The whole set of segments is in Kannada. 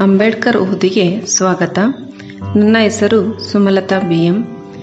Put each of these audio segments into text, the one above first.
ಅಂಬೇಡ್ಕರ್ ಓದಿಗೆ ಸ್ವಾಗತ. ನನ್ನ ಹೆಸರು ಸುಮಲತಾ BM.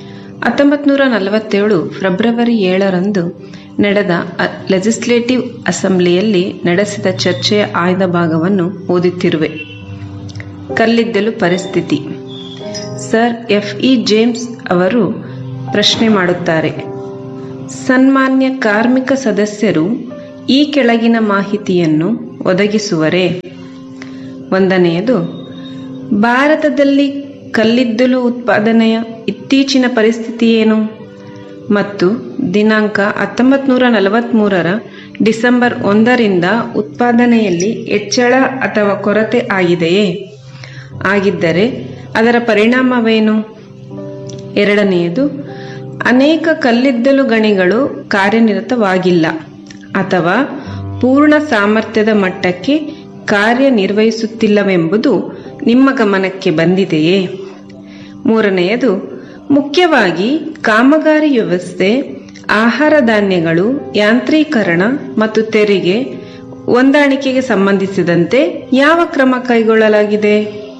1947 ಫೆಬ್ರವರಿ 7ರಂದು ನಡೆದ ಲೆಜಿಸ್ಲೇಟಿವ್ ಅಸೆಂಬ್ಲಿಯಲ್ಲಿ ನಡೆಸಿದ ಚರ್ಚೆಯ ಆಯ್ದ ಭಾಗವನ್ನು ಓದುತ್ತಿರುವೆ. ಕಲ್ಲಿದ್ದಲು ಪರಿಸ್ಥಿತಿ. ಸರ್ FE ಜೇಮ್ಸ್ ಅವರು ಪ್ರಶ್ನೆ ಮಾಡುತ್ತಾರೆ. ಸನ್ಮಾನ್ಯ ಕಾರ್ಮಿಕ ಸದಸ್ಯರು ಈ ಕೆಳಗಿನ ಮಾಹಿತಿಯನ್ನು ಒದಗಿಸುವರೇ? ಒಂದನೆಯದು, ಭಾರತದಲ್ಲಿ ಕಲ್ಲಿದ್ದಲು ಉತ್ಪಾದನೆಯ ಇತ್ತೀಚಿನ ಪರಿಸ್ಥಿತಿ ಏನು ಮತ್ತು ದಿನಾಂಕ 1943 ಡಿಸೆಂಬರ್ 1ರಿಂದ ಉತ್ಪಾದನೆಯಲ್ಲಿ ಹೆಚ್ಚಳ ಅಥವಾ ಕೊರತೆ ಆಗಿದೆಯೇ? ಆಗಿದ್ದರೆ ಅದರ ಪರಿಣಾಮವೇನು? ಎರಡನೆಯದು, ಅನೇಕ ಕಲ್ಲಿದ್ದಲು ಗಣಿಗಳು ಕಾರ್ಯನಿರತವಾಗಿಲ್ಲ ಅಥವಾ ಪೂರ್ಣ ಸಾಮರ್ಥ್ಯದ ಮಟ್ಟಕ್ಕೆ ಕಾರ್ಯನಿರ್ವಹಿಸುತ್ತಿಲ್ಲವೆಂಬುದು ನಿಮ್ಮ ಗಮನಕ್ಕೆ ಬಂದಿದೆಯೇ? ಮೂರನೆಯದು, ಮುಖ್ಯವಾಗಿ ಕಾಮಗಾರಿ ವ್ಯವಸ್ಥೆ, ಆಹಾರ ಧಾನ್ಯಗಳು, ಯಾಂತ್ರೀಕರಣ ಮತ್ತು ತೆರಿಗೆ ಹೊಂದಾಣಿಕೆಗೆ ಸಂಬಂಧಿಸಿದಂತೆ ಯಾವ ಕ್ರಮ ಕೈಗೊಳ್ಳಲಾಗಿದೆ?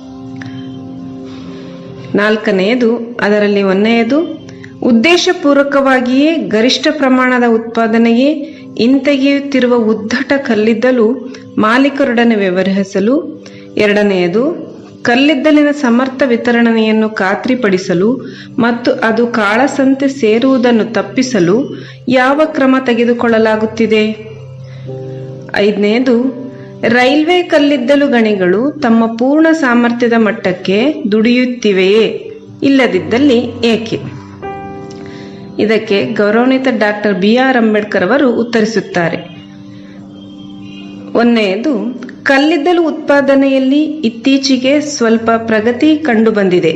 ನಾಲ್ಕನೆಯದು, ಅದರಲ್ಲಿ ಒಂದನೆಯದು, ಉದ್ದೇಶಪೂರ್ವಕವಾಗಿಯೇ ಗರಿಷ್ಠ ಪ್ರಮಾಣದ ಉತ್ಪಾದನೆಗೆ ಹಿಂತೆಗೆಯುತ್ತಿರುವ ಉದ್ದಟ ಕಲ್ಲಿದ್ದಲು ಮಾಲೀಕರೊಡನೆ ವ್ಯವಹರಿಸಲು. ಎರಡನೆಯದು, ಕಲ್ಲಿದ್ದಲಿನ ಸಮರ್ಥ ವಿತರಣೆಯನ್ನು ಖಾತ್ರಿಪಡಿಸಲು ಮತ್ತು ಅದು ಕಾಳಸಂತೆ ಸೇರುವುದನ್ನು ತಪ್ಪಿಸಲು ಯಾವ ಕ್ರಮ ತೆಗೆದುಕೊಳ್ಳಲಾಗುತ್ತಿದೆ? ಐದನೆಯದು, ರೈಲ್ವೆ ಕಲ್ಲಿದ್ದಲು ಗಣಿಗಳು ತಮ್ಮ ಪೂರ್ಣ ಸಾಮರ್ಥ್ಯದ ಮಟ್ಟಕ್ಕೆ ದುಡಿಯುತ್ತಿವೆಯೇ? ಇಲ್ಲದಿದ್ದಲ್ಲಿ ಏಕೆ? ಇದಕ್ಕೆ ಗೌರವಾನ್ವಿತ ಡಾಕ್ಟರ್ BR ಅಂಬೇಡ್ಕರ್ ಅವರು ಉತ್ತರಿಸುತ್ತಾರೆ. ಒಂದನೆಯದು, ಕಲ್ಲಿದ್ದಲು ಉತ್ಪಾದನೆಯಲ್ಲಿ ಇತ್ತೀಚೆಗೆ ಸ್ವಲ್ಪ ಪ್ರಗತಿ ಕಂಡುಬಂದಿದೆ.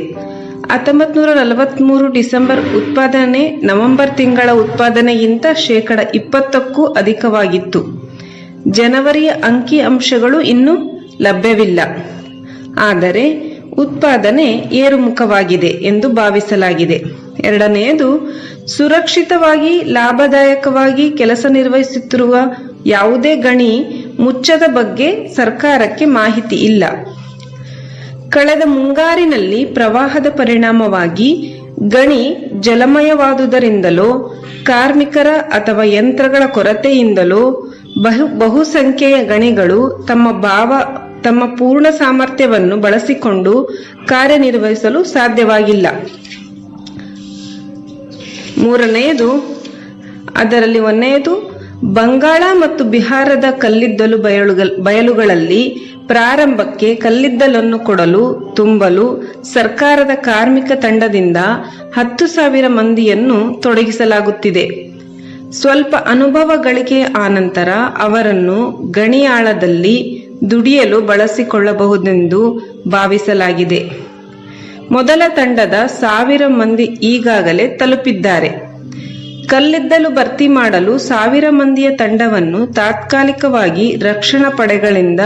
1943 ಡಿಸೆಂಬರ್ ಉತ್ಪಾದನೆ ನವೆಂಬರ್ ತಿಂಗಳ ಉತ್ಪಾದನೆಗಿಂತ 20%ಕ್ಕೂ ಅಧಿಕವಾಗಿತ್ತು. ಜನವರಿಯ ಅಂಕಿ ಅಂಶಗಳು ಇನ್ನೂ ಲಭ್ಯವಿಲ್ಲ, ಆದರೆ ಉತ್ಪಾದನೆ ಏರುಮುಖವಾಗಿದೆ ಎಂದು ಭಾವಿಸಲಾಗಿದೆ. ಎರಡನೆಯದು, ಸುರಕ್ಷಿತವಾಗಿ ಲಾಭದಾಯಕವಾಗಿ ಕೆಲಸ ನಿರ್ವಹಿಸುತ್ತಿರುವ ಯಾವುದೇ ಗಣಿ ಮುಚ್ಚದ ಬಗ್ಗೆ ಸರ್ಕಾರಕ್ಕೆ ಮಾಹಿತಿ ಇಲ್ಲ. ಕಳೆದ ಮುಂಗಾರಿನಲ್ಲಿ ಪ್ರವಾಹದ ಪರಿಣಾಮವಾಗಿ ಗಣಿ ಜಲಮಯವಾದುದರಿಂದಲೋ ಕಾರ್ಮಿಕರ ಅಥವಾ ಯಂತ್ರಗಳ ಕೊರತೆಯಿಂದಲೋ ಬಹುಸಂಖ್ಯೆಯ ಗಣಿಗಳು ತಮ್ಮ ಪೂರ್ಣ ಸಾಮರ್ಥ್ಯವನ್ನು ಬಳಸಿಕೊಂಡು ಕಾರ್ಯನಿರ್ವಹಿಸಲು ಸಾಧ್ಯವಾಗಿಲ್ಲ. ಮೂರನೆಯದು, ಅದರಲ್ಲಿ ಒಂದನೆಯದು, ಬಂಗಾಳ ಮತ್ತು ಬಿಹಾರದ ಕಲ್ಲಿದ್ದಲು ಬಯಲುಗಳಲ್ಲಿ ಪ್ರಾರಂಭಕ್ಕೆ ಕಲ್ಲಿದ್ದಲನ್ನು ಕೊಡಲು ತುಂಬಲು ಸರ್ಕಾರದ ಕಾರ್ಮಿಕ ತಂಡದಿಂದ 10,000 ಮಂದಿಯನ್ನು ತೊಡಗಿಸಲಾಗುತ್ತಿದೆ. ಸ್ವಲ್ಪ ಅನುಭವ ಗಳಿಕೆಯ ಆನಂತರ ಅವರನ್ನು ಗಣಿಯಾಳದಲ್ಲಿ ದುಡಿಯಲು ಬಳಸಿಕೊಳ್ಳಬಹುದೆಂದು ಭಾವಿಸಲಾಗಿದೆ. ಮೊದಲ ತಂಡದ 1,000 ಮಂದಿ ಈಗಾಗಲೇ ತಲುಪಿದ್ದಾರೆ. ಕಲ್ಲಿದ್ದಲು ಭರ್ತಿ ಮಾಡಲು 1,000 ಮಂದಿಯ ತಂಡವನ್ನು ತಾತ್ಕಾಲಿಕವಾಗಿ ರಕ್ಷಣಾ ಪಡೆಗಳಿಂದ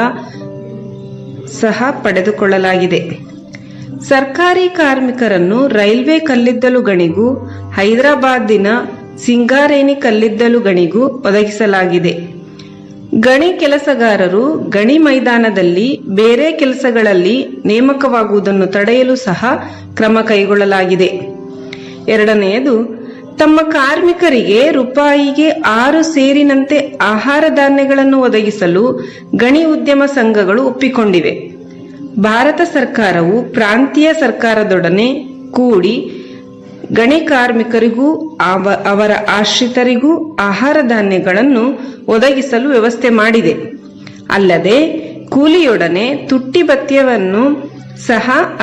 ಸಹ ಪಡೆದುಕೊಳ್ಳಲಾಗಿದೆ. ಸರ್ಕಾರಿ ಕಾರ್ಮಿಕರನ್ನು ರೈಲ್ವೆ ಕಲ್ಲಿದ್ದಲು ಗಣಿಗೂ ಹೈದರಾಬಾದಿನ ಸಿಂಗಾರೇನಿ ಕಲ್ಲಿದ್ದಲು ಗಣಿಗೂ ಒದಗಿಸಲಾಗಿದೆ. ಗಣಿ ಕೆಲಸಗಾರರು ಗಣಿ ಮೈದಾನದಲ್ಲಿ ಬೇರೆ ಕೆಲಸಗಳಲ್ಲಿ ನೇಮಕವಾಗುವುದನ್ನು ತಡೆಯಲು ಸಹ ಕ್ರಮ ಕೈಗೊಳ್ಳಲಾಗಿದೆ. ಎರಡನೆಯದು, ತಮ್ಮ ಕಾರ್ಮಿಕರಿಗೆ ರೂಪಾಯಿಗೆ 6 ಸೇರಿನಂತೆ ಆಹಾರ ಧಾನ್ಯಗಳನ್ನು ಒದಗಿಸಲು ಗಣಿ ಉದ್ಯಮ ಸಂಘಗಳು ಒಪ್ಪಿಕೊಂಡಿವೆ. ಭಾರತ ಸರ್ಕಾರವು ಪ್ರಾಂತೀಯ ಸರ್ಕಾರದೊಡನೆ ಕೂಡಿ ಗಣಿ ಕಾರ್ಮಿಕರಿಗೂ ಅವರ ಆಶ್ರಿತರಿಗೂ ಆಹಾರ ಧಾನ್ಯಗಳನ್ನು ಒದಗಿಸಲು ವ್ಯವಸ್ಥೆ ಮಾಡಿದೆ. ಅಲ್ಲದೆ ಕೂಲಿಯೊಡನೆ ತುಟ್ಟಿ ಭತ್ಯವನ್ನು ಸಹ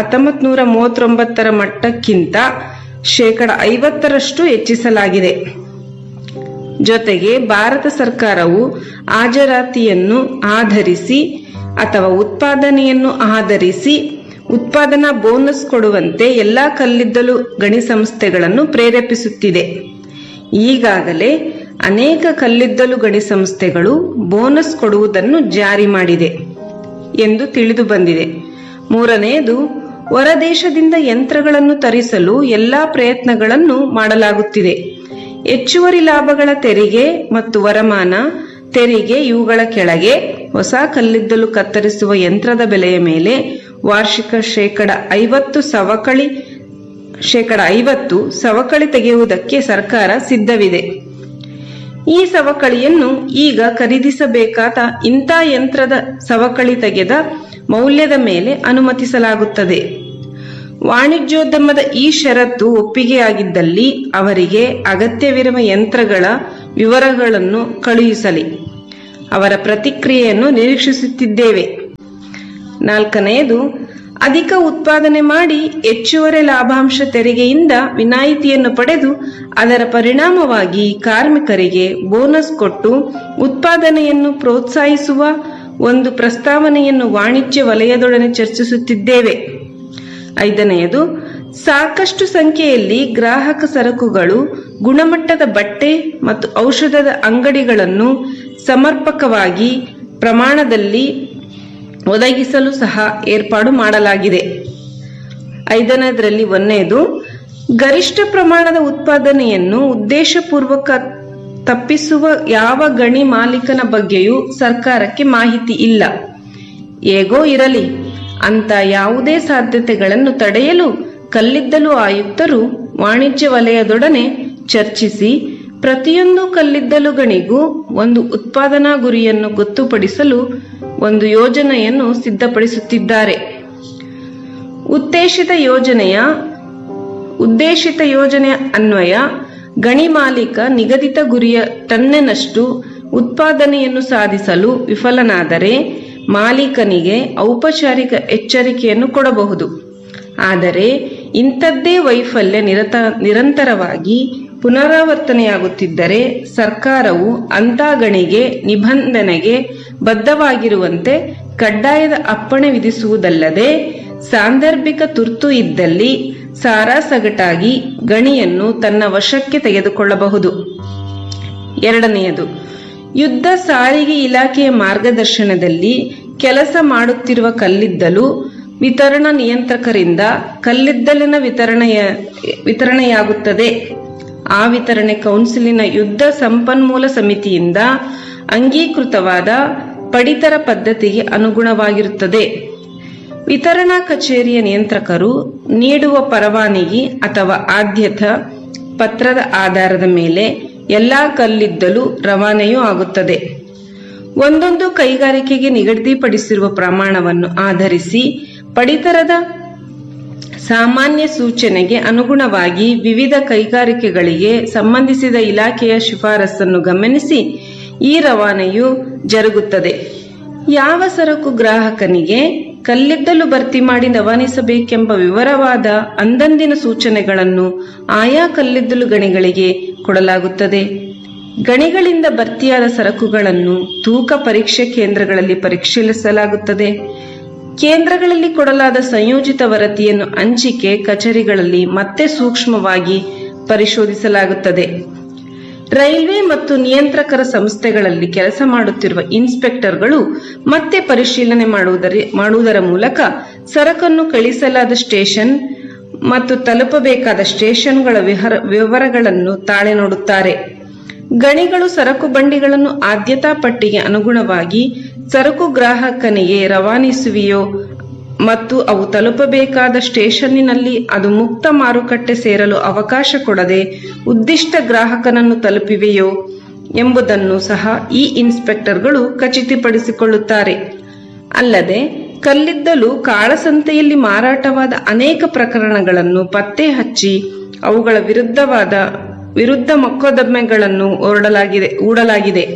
1939 ಮಟ್ಟಕ್ಕಿಂತ 50% ಹೆಚ್ಚಿಸಲಾಗಿದೆ. ಜೊತೆಗೆ ಭಾರತ ಸರ್ಕಾರವು ಹಾಜರಾತಿಯನ್ನು ಆಧರಿಸಿ ಅಥವಾ ಉತ್ಪಾದನೆಯನ್ನು ಆಧರಿಸಿ ಉತ್ಪಾದನಾ ಬೋನಸ್ ಕೊಡುವಂತೆ ಎಲ್ಲಾ ಕಲ್ಲಿದ್ದಲು ಗಣಿ ಸಂಸ್ಥೆಗಳನ್ನು ಪ್ರೇರೇಪಿಸುತ್ತಿದೆ. ಈಗಾಗಲೇ ಅನೇಕ ಕಲ್ಲಿದ್ದಲು ಗಣಿ ಸಂಸ್ಥೆಗಳು ಬೋನಸ್ ಕೊಡುವುದನ್ನು ಜಾರಿ ಮಾಡಿದೆ ಎಂದು ತಿಳಿದು ಬಂದಿದೆ. ಮೂರನೆಯದು, ಹೊರದೇಶದಿಂದ ಯಂತ್ರಗಳನ್ನು ತರಿಸಲು ಎಲ್ಲಾ ಪ್ರಯತ್ನಗಳನ್ನು ಮಾಡಲಾಗುತ್ತಿದೆ. ಹೆಚ್ಚುವರಿ ಲಾಭಗಳ ತೆರಿಗೆ ಮತ್ತು ವರಮಾನ ತೆರಿಗೆ ಇವುಗಳ ಕೆಳಗೆ ಹೊಸ ಕಲ್ಲಿದ್ದಲು ಕತ್ತರಿಸುವ ಯಂತ್ರದ ಬೆಲೆಯ ಮೇಲೆ ವಾರ್ಷಿಕ ಶೇಕಡ 50 ಸವಕಳಿ ತೆಗೆಯುವುದಕ್ಕೆ ಸರ್ಕಾರ ಸಿದ್ಧವಿದೆ. ಈ ಸವಕಳಿಯನ್ನು ಈಗ ಖರೀದಿಸಬೇಕಾದ ಇಂಥ ಯಂತ್ರದ ಸವಕಳಿ ತೆಗೆದ ಮೌಲ್ಯದ ಮೇಲೆ ಅನುಮತಿಸಲಾಗುತ್ತದೆ. ವಾಣಿಜ್ಯೋದ್ಯಮದ ಈ ಷರತ್ತು ಒಪ್ಪಿಗೆಯಾಗಿದ್ದಲ್ಲಿ ಅವರಿಗೆ ಅಗತ್ಯವಿರುವ ಯಂತ್ರಗಳ ವಿವರಗಳನ್ನು ಕಳುಹಿಸಲಿ. ಅವರ ಪ್ರತಿಕ್ರಿಯೆಯನ್ನು ನಿರೀಕ್ಷಿಸುತ್ತಿದ್ದೇವೆ. 4ನೇದು, ಅಧಿಕ ಉತ್ಪಾದನೆ ಮಾಡಿ ಹೆಚ್ಚುವರಿ ಲಾಭಾಂಶ ತೆರಿಗೆಯಿಂದ ವಿನಾಯಿತಿಯನ್ನು ಪಡೆದು ಅದರ ಪರಿಣಾಮವಾಗಿ ಕಾರ್ಮಿಕರಿಗೆ ಬೋನಸ್ ಕೊಟ್ಟು ಉತ್ಪಾದನೆಯನ್ನು ಪ್ರೋತ್ಸಾಹಿಸುವ ಒಂದು ಪ್ರಸ್ತಾವನೆಯನ್ನು ವಾಣಿಜ್ಯ ವಲಯದೊಡನೆ ಚರ್ಚಿಸುತ್ತಿದ್ದೇವೆ. 5ನೇದು, ಸಾಕಷ್ಟು ಸಂಖ್ಯೆಯಲ್ಲಿ ಗ್ರಾಹಕ ಸರಕುಗಳು, ಗುಣಮಟ್ಟದ ಬಟ್ಟೆ ಮತ್ತು ಔಷಧದ ಅಂಗಡಿಗಳನ್ನು ಸಮರ್ಪಕವಾಗಿ ಪ್ರಮಾಣದಲ್ಲಿ ಒದಗಿಸಲು ಸಹ ಏರ್ಪಾಡು ಮಾಡಲಾಗಿದೆ. 5ನೇದರಲ್ಲಿ 1ನೇದು, ಗರಿಷ್ಠ ಪ್ರಮಾಣದ ಉತ್ಪಾದನೆಯನ್ನು ಉದ್ದೇಶಪೂರ್ವಕ ತಪ್ಪಿಸುವ ಯಾವ ಗಣಿ ಮಾಲೀಕನ ಬಗ್ಗೆಯೂ ಸರ್ಕಾರಕ್ಕೆ ಮಾಹಿತಿ ಇಲ್ಲ. ಹೇಗೋ ಇರಲಿ, ಅಂತ ಯಾವುದೇ ಸಾಧ್ಯತೆಗಳನ್ನು ತಡೆಯಲು ಕಲ್ಲಿದ್ದಲು ಆಯುಕ್ತರು ವಾಣಿಜ್ಯ ವಲಯದೊಡನೆ ಚರ್ಚಿಸಿ ಪ್ರತಿಯೊಂದು ಕಲ್ಲಿದ್ದಲು ಗಣಿಗೂ ಒಂದು ಉತ್ಪಾದನಾ ಗುರಿಯನ್ನು ಗೊತ್ತುಪಡಿಸಲು ಒಂದು ಯೋಜನೆಯನ್ನು ಸಿದ್ಧಪಡಿಸುತ್ತಿದ್ದಾರೆ. ಉದ್ದೇಶಿತ ಯೋಜನೆಯ ಅನ್ವಯ ಗಣಿ ಮಾಲೀಕ ನಿಗದಿತ ಗುರಿಯ ಟನ್ನಿನಷ್ಟು ಉತ್ಪಾದನೆಯನ್ನು ಸಾಧಿಸಲು ವಿಫಲನಾದರೆ ಮಾಲೀಕನಿಗೆ ಔಪಚಾರಿಕ ಎಚ್ಚರಿಕೆಯನ್ನು ಕೊಡಬಹುದು. ಆದರೆ ಇಂಥದ್ದೇ ವೈಫಲ್ಯ ನಿರಂತರವಾಗಿ ಪುನರಾವರ್ತನೆಯಾಗುತ್ತಿದ್ದರೆ ಸರ್ಕಾರವು ಅಂಥ ಗಣಿಗೆ ನಿಬಂಧನೆಗೆ ಬದ್ಧವಾಗಿರುವಂತೆ ಕಡ್ಡಾಯದ ಅಪ್ಪಣೆ ವಿಧಿಸುವುದಲ್ಲದೆ ಸಾಂದರ್ಭಿಕ ತುರ್ತು ಇದ್ದಲ್ಲಿ ಸಾರಾಸಗಟಾಗಿ ಗಣಿಯನ್ನು ತನ್ನ ವಶಕ್ಕೆ ತೆಗೆದುಕೊಳ್ಳಬಹುದು. 2ನೇದು, ಯುದ್ಧ ಸಾರಿಗೆ ಇಲಾಖೆಯ ಮಾರ್ಗದರ್ಶನದಲ್ಲಿ ಕೆಲಸ ಮಾಡುತ್ತಿರುವ ಕಲ್ಲಿದ್ದಲು ವಿತರಣಾ ನಿಯಂತ್ರಕರಿಂದ ಕಲ್ಲಿದ್ದಲಿನ ವಿತರಣೆಯಾಗುತ್ತದೆ. ಆ ವಿತರಣೆ ಕೌನ್ಸಿಲಿನ ಯುದ್ಧ ಸಂಪನ್ಮೂಲ ಸಮಿತಿಯಿಂದ ಅಂಗೀಕೃತವಾದ ಪಡಿತರ ಪದ್ಧತಿಗೆ ಅನುಗುಣವಾಗಿರುತ್ತದೆ. ವಿತರಣಾ ಕಚೇರಿಯ ನಿಯಂತ್ರಕರು ನೀಡುವ ಪರವಾನಗಿ ಅಥವಾ ಆದ್ಯತಾ ಪತ್ರದ ಆಧಾರದ ಮೇಲೆ ಎಲ್ಲಾ ಕಲ್ಲಿದ್ದಲು ರವಾನೆಯೂ ಆಗುತ್ತದೆ. ಒಂದೊಂದು ಕೈಗಾರಿಕೆಗೆ ನಿಗದಿಪಡಿಸಿರುವ ಪ್ರಮಾಣವನ್ನು ಆಧರಿಸಿ ಪಡಿತರದ ಸಾಮಾನ್ಯ ಸೂಚನೆಗೆ ಅನುಗುಣವಾಗಿ ವಿವಿಧ ಕೈಗಾರಿಕೆಗಳಿಗೆ ಸಂಬಂಧಿಸಿದ ಇಲಾಖೆಯ ಶಿಫಾರಸನ್ನು ಗಮನಿಸಿ ಈ ರವಾನೆಯು ಜರುಗುತ್ತದೆ. ಯಾವ ಸರಕು ಗ್ರಾಹಕನಿಗೆ ಕಲ್ಲಿದ್ದಲು ಭರ್ತಿ ಮಾಡಿ ರವಾನಿಸಬೇಕೆಂಬ ವಿವರವಾದ ಅಂದಂದಿನ ಸೂಚನೆಗಳನ್ನು ಆಯಾ ಕಲ್ಲಿದ್ದಲು ಗಣಿಗಳಿಗೆ ಕೊಡಲಾಗುತ್ತದೆ. ಗಣಿಗಳಿಂದ ಭರ್ತಿಯಾದ ಸರಕುಗಳನ್ನು ತೂಕ ಪರೀಕ್ಷೆ ಕೇಂದ್ರಗಳಲ್ಲಿ ಪರಿಶೀಲಿಸಲಾಗುತ್ತದೆ. ಕೇಂದ್ರಗಳಲ್ಲಿ ಕೊಡಲಾದ ಸಂಯೋಜಿತ ವರದಿಯನ್ನು ಹಂಚಿಕೆ ಕಚೇರಿಗಳಲ್ಲಿ ಮತ್ತೆ ಸೂಕ್ಷ್ಮವಾಗಿ ಪರಿಶೋಧಿಸಲಾಗುತ್ತದೆ. ರೈಲ್ವೆ ಮತ್ತು ನಿಯಂತ್ರಕರ ಸಂಸ್ಥೆಗಳಲ್ಲಿ ಕೆಲಸ ಮಾಡುತ್ತಿರುವ ಇನ್ಸ್ಪೆಕ್ಟರ್ಗಳು ಮತ್ತೆ ಪರಿಶೀಲನೆ ಮಾಡುವುದರ ಮೂಲಕ ಸರಕನ್ನು ಕಳಿಸಲಾದ ಸ್ಟೇಷನ್ ಮತ್ತು ತಲುಪಬೇಕಾದ ಸ್ಟೇಷನ್ಗಳ ವಿವರಗಳನ್ನು ತಾಳೆ ನೋಡುತ್ತಾರೆ. ಗಣಿಗಳು ಸರಕು ಬಂಡಿಗಳನ್ನು ಆದ್ಯತಾ ಪಟ್ಟಿಗೆ ಅನುಗುಣವಾಗಿ ಸರಕು ಗ್ರಾಹಕನಿಗೆ ರವಾನಿಸುವೆಯೋ ಮತ್ತು ಅವು ತಲುಪಬೇಕಾದ ಸ್ಟೇಷನ್ನಿನಲ್ಲಿ ಅದು ಮುಕ್ತ ಮಾರುಕಟ್ಟೆ ಸೇರಲು ಅವಕಾಶ ಕೊಡದೆ ಉದ್ದಿಷ್ಟ ಗ್ರಾಹಕನನ್ನು ತಲುಪಿವೆಯೋ ಎಂಬುದನ್ನು ಸಹ ಈ ಇನ್ಸ್ಪೆಕ್ಟರ್ಗಳು ಖಚಿತಪಡಿಸಿಕೊಳ್ಳುತ್ತಾರೆ. ಅಲ್ಲದೆ ಕಲ್ಲಿದ್ದಲು ಕಾಳಸಂತೆಯಲ್ಲಿ ಮಾರಾಟವಾದ ಅನೇಕ ಪ್ರಕರಣಗಳನ್ನು ಪತ್ತೆ ಹಚ್ಚಿ ಅವುಗಳ ವಿರುದ್ಧ ಮೊಕದ್ದಮೆಗಳನ್ನು ಹೂಡಲಾಗಿದೆ.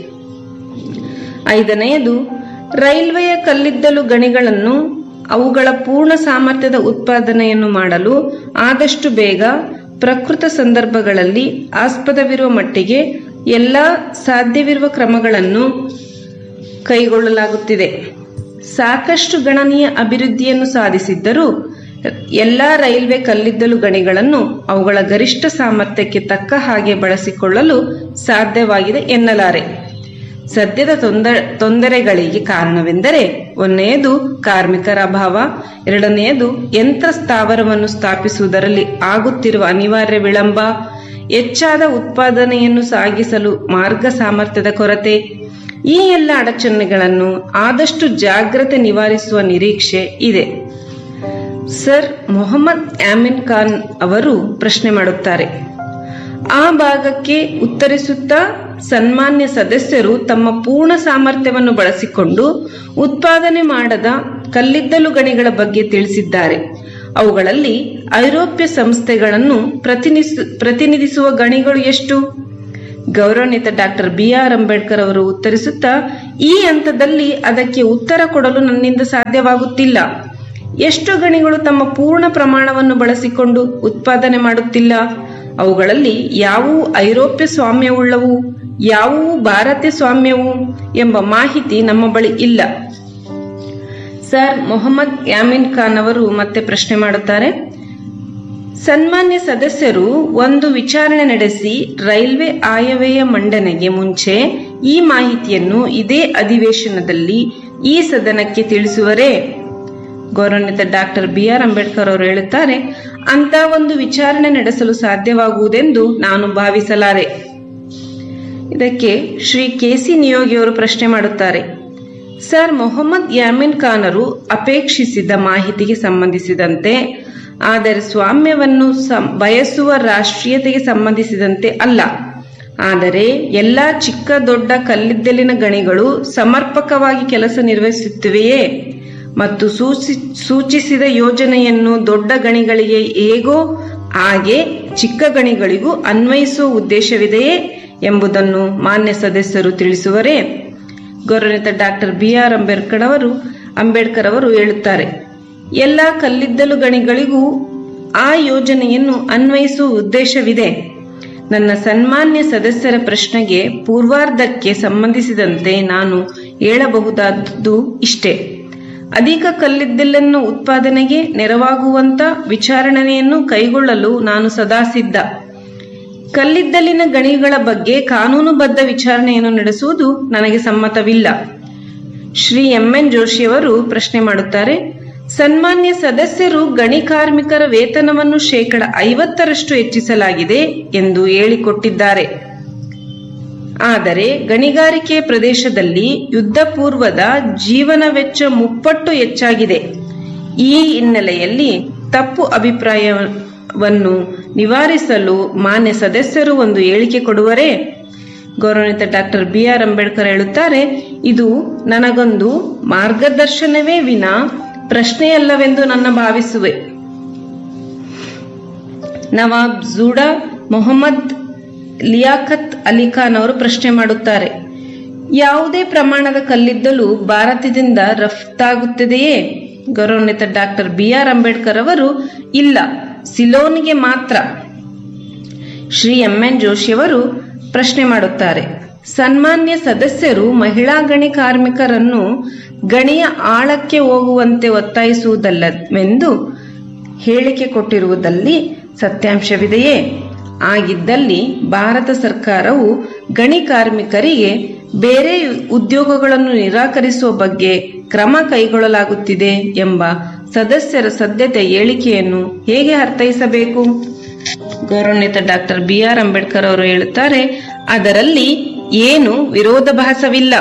5ನೇದು, ರೈಲ್ವೆಯ ಕಲ್ಲಿದ್ದಲು ಗಣಿಗಳನ್ನು ಅವುಗಳ ಪೂರ್ಣ ಸಾಮರ್ಥ್ಯದ ಉತ್ಪಾದನೆಯನ್ನು ಮಾಡಲು ಆದಷ್ಟು ಬೇಗ ಪ್ರಕೃತ ಸಂದರ್ಭಗಳಲ್ಲಿ ಆಸ್ಪದವಿರುವ ಮಟ್ಟಿಗೆ ಎಲ್ಲ ಸಾಧ್ಯವಿರುವ ಕ್ರಮಗಳನ್ನು ಕೈಗೊಳ್ಳಲಾಗುತ್ತಿದೆ. ಸಾಕಷ್ಟು ಗಣನೀಯ ಅಭಿವೃದ್ಧಿಯನ್ನು ಸಾಧಿಸಿದ್ದರೂ ಎಲ್ಲ ರೈಲ್ವೆ ಕಲ್ಲಿದ್ದಲು ಗಣಿಗಳನ್ನು ಅವುಗಳ ಗರಿಷ್ಠ ಸಾಮರ್ಥ್ಯಕ್ಕೆ ತಕ್ಕ ಹಾಗೆ ಬಳಸಿಕೊಳ್ಳಲು ಸಾಧ್ಯವಾಗಿದೆ ಎನ್ನಲಾರೆ. ಸದ್ಯದ ತೊಂದರೆಗಳಿಗೆ ಕಾರಣವೆಂದರೆ 1ನೇದು ಕಾರ್ಮಿಕರ ಅಭಾವ, 2ನೇದು ಯಂತ್ರ ಸ್ಥಾವರವನ್ನು ಸ್ಥಾಪಿಸುವುದರಲ್ಲಿ ಆಗುತ್ತಿರುವ ಅನಿವಾರ್ಯ ವಿಳಂಬ, ಹೆಚ್ಚಾದ ಉತ್ಪಾದನೆಯನ್ನು ಸಾಗಿಸಲು ಮಾರ್ಗ ಸಾಮರ್ಥ್ಯದ ಕೊರತೆ. ಈ ಎಲ್ಲ ಅಡಚಣೆಗಳನ್ನು ಆದಷ್ಟು ಜಾಗ್ರತೆ ನಿವಾರಿಸುವ ನಿರೀಕ್ಷೆ ಇದೆ. ಸರ್ ಮೊಹಮ್ಮದ್ ಯಾಮಿನ್ ಖಾನ್ ಅವರು ಪ್ರಶ್ನೆ ಮಾಡುತ್ತಾರೆ. ಆ ಭಾಗಕ್ಕೆ ಉತ್ತರಿಸುತ್ತಾ ಸನ್ಮಾನ್ಯ ಸದಸ್ಯರು ತಮ್ಮ ಪೂರ್ಣ ಸಾಮರ್ಥ್ಯವನ್ನು ಬಳಸಿಕೊಂಡು ಉತ್ಪಾದನೆ ಮಾಡದ ಕಲ್ಲಿದ್ದಲು ಗಣಿಗಳ ಬಗ್ಗೆ ತಿಳಿಸಿದ್ದಾರೆ. ಅವುಗಳಲ್ಲಿ ಐರೋಪ್ಯ ಸಂಸ್ಥೆಗಳನ್ನು ಪ್ರತಿನಿಧಿಸುವ ಗಣಿಗಳು ಎಷ್ಟು? ಗೌರವಾನ್ವಿತ ಡಾಕ್ಟರ್ BR ಅಂಬೇಡ್ಕರ್ ಅವರು ಉತ್ತರಿಸುತ್ತಾ, ಈ ಹಂತದಲ್ಲಿ ಅದಕ್ಕೆ ಉತ್ತರ ಕೊಡಲು ನನ್ನಿಂದ ಸಾಧ್ಯವಾಗುತ್ತಿಲ್ಲ. ಎಷ್ಟು ಗಣಿಗಳು ತಮ್ಮ ಪೂರ್ಣ ಪ್ರಮಾಣವನ್ನು ಬಳಸಿಕೊಂಡು ಉತ್ಪಾದನೆ ಮಾಡುತ್ತಿಲ್ಲ? ಅವುಗಳಲ್ಲಿ ಯಾವುವು ಐರೋಪ್ಯ ಸ್ವಾಮ್ಯವುಳ್ಳವು, ಯಾವುವು ಭಾರತೀಯ ಸ್ವಾಮ್ಯವು ಎಂಬ ಮಾಹಿತಿ ನಮ್ಮ ಬಳಿ ಇಲ್ಲ. ಸರ್ ಮೊಹಮ್ಮದ್ ಯಾಮಿನ್ ಖಾನ್ ಅವರು ಮತ್ತೆ ಪ್ರಶ್ನೆ ಮಾಡುತ್ತಾರೆ. ಸನ್ಮಾನ್ಯ ಸದಸ್ಯರು ಒಂದು ವಿಚಾರಣೆ ನಡೆಸಿ ರೈಲ್ವೆ ಆಯವ್ಯಯ ಮಂಡನೆಗೆ ಮುಂಚೆ ಈ ಮಾಹಿತಿಯನ್ನು ಇದೇ ಅಧಿವೇಶನದಲ್ಲಿ ಈ ಸದನಕ್ಕೆ ತಿಳಿಸುವರೇ? ಗೌರವಾನ್ವಿತ ಡಾಕ್ಟರ್ BR ಅಂಬೇಡ್ಕರ್ ಅವರು ಹೇಳುತ್ತಾರೆ, ಅಂತ ಒಂದು ವಿಚಾರಣೆ ನಡೆಸಲು ಸಾಧ್ಯವಾಗುವುದೆಂದು ನಾನು ಭಾವಿಸಲಾರೆ. ಇದಕ್ಕೆ ಶ್ರೀ KC ನಿಯೋಗಿ ಅವರು ಪ್ರಶ್ನೆ ಮಾಡುತ್ತಾರೆ. ಸರ್ ಮೊಹಮ್ಮದ್ ಯಾಮಿನ್ ಖಾನರು ಅಪೇಕ್ಷಿಸಿದ ಮಾಹಿತಿಗೆ ಸಂಬಂಧಿಸಿದಂತೆ, ಆದರೆ ಸ್ವಾಮ್ಯವನ್ನು ಬಯಸುವ ರಾಷ್ಟ್ರೀಯತೆಗೆ ಸಂಬಂಧಿಸಿದಂತೆ ಅಲ್ಲ. ಆದರೆ ಎಲ್ಲಾ ಚಿಕ್ಕ ದೊಡ್ಡ ಕಲ್ಲಿದ್ದಲಿನ ಗಣಿಗಳು ಸಮರ್ಪಕವಾಗಿ ಕೆಲಸ ನಿರ್ವಹಿಸುತ್ತಿವೆಯೇ ಮತ್ತು ಸೂಚಿಸಿದ ಯೋಜನೆಯನ್ನು ದೊಡ್ಡ ಗಣಿಗಳಿಗೆ ಹೇಗೋ ಹಾಗೆ ಚಿಕ್ಕ ಗಣಿಗಳಿಗೂ ಅನ್ವಯಿಸುವ ಉದ್ದೇಶವಿದೆಯೇ ಎಂಬುದನ್ನು ಮಾನ್ಯ ಸದಸ್ಯರು ತಿಳಿಸುವರೇ? ಗೌರವಾನ್ವಿತ ಡಾಕ್ಟರ್ BR ಅಂಬೇಡ್ಕರ್ ಅವರು ಹೇಳುತ್ತಾರೆ, ಎಲ್ಲ ಕಲ್ಲಿದ್ದಲು ಗಣಿಗಳಿಗೂ ಆ ಯೋಜನೆಯನ್ನು ಅನ್ವಯಿಸುವ ಉದ್ದೇಶವಿದೆ. ನನ್ನ ಸನ್ಮಾನ್ಯ ಸದಸ್ಯರ ಪ್ರಶ್ನೆಗೆ ಪೂರ್ವಾರ್ಧಕ್ಕೆ ಸಂಬಂಧಿಸಿದಂತೆ ನಾನು ಹೇಳಬಹುದಾದ್ದು ಇಷ್ಟೇ. ಅಧಿಕ ಕಲ್ಲಿದ್ದಲನ್ನು ಉತ್ಪಾದನೆಗೆ ನೆರವಾಗುವಂತ ವಿಚಾರಣೆಯನ್ನು ಕೈಗೊಳ್ಳಲು ನಾನು ಸದಾ ಸಿದ್ಧ. ಕಲ್ಲಿದ್ದಲಿನ ಗಣಿಗಳ ಬಗ್ಗೆ ಕಾನೂನುಬದ್ಧ ವಿಚಾರಣೆಯನ್ನು ನಡೆಸುವುದು ನನಗೆ ಸಮ್ಮತವಿಲ್ಲ. ಶ್ರೀ MN ಜೋಶಿಯವರು ಪ್ರಶ್ನೆ ಮಾಡುತ್ತಾರೆ. ಸನ್ಮಾನ್ಯ ಸದಸ್ಯರು ಗಣಿ ಕಾರ್ಮಿಕರ ವೇತನವನ್ನು 50% ಹೆಚ್ಚಿಸಲಾಗಿದೆ ಎಂದು ಹೇಳಿಕೊಟ್ಟಿದ್ದಾರೆ. ಆದರೆ ಗಣಿಗಾರಿಕೆ ಪ್ರದೇಶದಲ್ಲಿ ಯುದ್ಧ ಪೂರ್ವದ ಜೀವನ ವೆಚ್ಚ 30 ಪಟ್ಟು ಹೆಚ್ಚಾಗಿದೆ. ಈ ಹಿನ್ನೆಲೆಯಲ್ಲಿ ತಪ್ಪು ಅಭಿಪ್ರಾಯವನ್ನು ನಿವಾರಿಸಲು ಮಾನ್ಯ ಸದಸ್ಯರು ಒಂದು ಹೇಳಿಕೆ ಕೊಡುವರೇ? ಗೌರವಾನ್ವಿತ ಡಾಕ್ಟರ್ BR ಅಂಬೇಡ್ಕರ್ ಹೇಳುತ್ತಾರೆ, ಇದು ನನಗೊಂದು ಮಾರ್ಗದರ್ಶನವೇ ವಿನಾ ಪ್ರಶ್ನೆಯಲ್ಲವೆಂದು ನನ್ನ ಭಾವಿಸುವೆ. ನವಾಬ್ ಜೂಡಾ ಮೊಹಮ್ಮದ್ ಲಿಯಾಖತ್ ಅಲಿ ಖಾನ್ ಅವರು ಪ್ರಶ್ನೆ ಮಾಡುತ್ತಾರೆ. ಯಾವುದೇ ಪ್ರಮಾಣದ ಕಲ್ಲಿದ್ದಲು ಭಾರತದಿಂದ ರಫ್ತಾಗುತ್ತದೆಯೇ? ಗೌರವಾನ್ವಿತ ಡಾಕ್ಟರ್ BR ಅಂಬೇಡ್ಕರ್ ಅವರು, ಇಲ್ಲ, ಸಿಲೋನ್ಗೆ ಮಾತ್ರ. ಶ್ರೀ MN ಜೋಶಿಯವರು ಪ್ರಶ್ನೆ ಮಾಡುತ್ತಾರೆ. ಸನ್ಮಾನ್ಯ ಸದಸ್ಯರು ಮಹಿಳಾ ಗಣಿ ಕಾರ್ಮಿಕರನ್ನು ಗಣಿಯ ಆಳಕ್ಕೆ ಹೋಗುವಂತೆ ಒತ್ತಾಯಿಸುವುದಲ್ಲವೆಂದು ಹೇಳಿಕೆ ಕೊಟ್ಟಿರುವುದಲ್ಲಿ ಸತ್ಯಾಂಶವಿದೆಯೇ? ಆಗಿದ್ದಲ್ಲಿ ಭಾರತ ಸರ್ಕಾರವು ಗಣಿ ಕಾರ್ಮಿಕರಿಗೆ ಬೇರೆ ಉದ್ಯೋಗಗಳನ್ನು ನಿರಾಕರಿಸುವ ಬಗ್ಗೆ ಕ್ರಮ ಕೈಗೊಳ್ಳಲಾಗುತ್ತಿದೆ ಎಂಬ ಸದಸ್ಯರ ಸದ್ಯತೆ ಹೇಳಿಕೆಯನ್ನು ಹೇಗೆ ಅರ್ಥೈಸಬೇಕು? ಗೌರವಾನ್ವಿತ ಡಾಕ್ಟರ್ BR ಅಂಬೇಡ್ಕರ್ ಅವರು ಹೇಳುತ್ತಾರೆ, ಅದರಲ್ಲಿ ಏನು ವಿರೋಧಾಭಾಸವಿಲ್ಲ.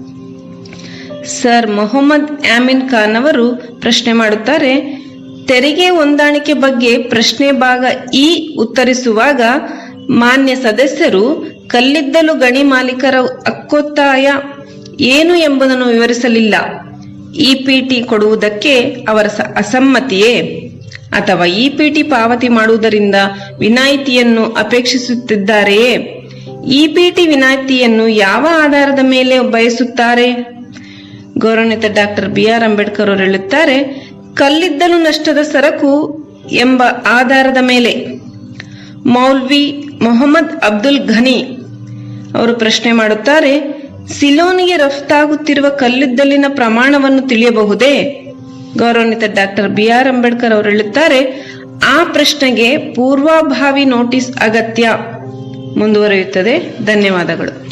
ಸರ್ ಮೊಹಮ್ಮದ್ ಯಾಮಿನ್ ಖಾನ್ ಅವರು ಪ್ರಶ್ನೆ ಮಾಡುತ್ತಾರೆ. ತೆರಿಗೆ ಹೊಂದಾಣಿಕೆ ಬಗ್ಗೆ ಪ್ರಶ್ನೆ ಭಾಗ E ಉತ್ತರಿಸುವಾಗ ಮಾನ್ಯ ಸದಸ್ಯರು ಕಲ್ಲಿದ್ದಲು ಗಣಿ ಮಾಲೀಕರ ಹಕ್ಕೊತ್ತಾಯ ಏನು ಎಂಬುದನ್ನು ವಿವರಿಸಲಿಲ್ಲ. EPT ಕೊಡುವುದಕ್ಕೆ ಅವರ ಅಸಮ್ಮತಿಯೇ ಅಥವಾ EPT ಪಾವತಿ ಮಾಡುವುದರಿಂದ ವಿನಾಯಿತಿಯನ್ನು ಅಪೇಕ್ಷಿಸುತ್ತಿದ್ದಾರೆಯೇ? EPT ವಿನಾಯಿತಿಯನ್ನು ಯಾವ ಆಧಾರದ ಮೇಲೆ ಬಯಸುತ್ತಾರೆ? ಗೌರವಾನ್ವಿತ ಡಾಕ್ಟರ್ BR ಅಂಬೇಡ್ಕರ್ ಅವರು ಹೇಳುತ್ತಾರೆ, ಕಲ್ಲಿದ್ದಲು ನಷ್ಟದ ಸರಕು ಎಂಬ ಆಧಾರದ ಮೇಲೆ. ಮೌಲ್ವಿ ಮೊಹಮ್ಮದ್ ಅಬ್ದುಲ್ ಘನಿ ಅವರು ಪ್ರಶ್ನೆ ಮಾಡುತ್ತಾರೆ, ಸಿಲೋನಿಗೆ ರಫ್ತಾಗುತ್ತಿರುವ ಕಲ್ಲಿದ್ದಲಿನ ಪ್ರಮಾಣವನ್ನು ತಿಳಿಯಬಹುದೇ? ಗೌರವಾನ್ವಿತ ಡಾಕ್ಟರ್ BR ಅಂಬೇಡ್ಕರ್ ಅವರು ಹೇಳುತ್ತಾರೆ, ಆ ಪ್ರಶ್ನೆಗೆ ಪೂರ್ವಭಾವಿ ನೋಟಿಸ್ ಅಗತ್ಯ. ಮುಂದುವರಿಯುತ್ತದೆ. ಧನ್ಯವಾದಗಳು.